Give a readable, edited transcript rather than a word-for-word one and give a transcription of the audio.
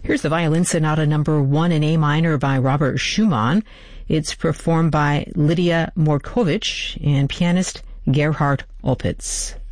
Here's the Violin Sonata number 1 in A minor by Robert Schumann. It's performed by Lydia Morkovich and pianist Gerhard Opitz.